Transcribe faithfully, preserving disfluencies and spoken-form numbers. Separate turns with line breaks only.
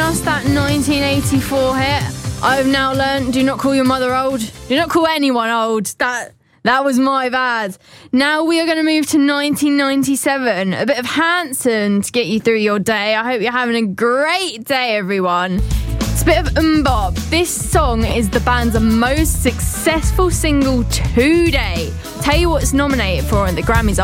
us that nineteen eighty-four hit. I've now learned, do not call your mother old. Do not call anyone old. That that was my bad. Now we are going to move to nineteen ninety-seven. A bit of Hanson to get you through your day. I hope you're having a great day, everyone. It's a bit of MMMBop. This song is the band's most successful single to date. Tell you what it's nominated for at the Grammys.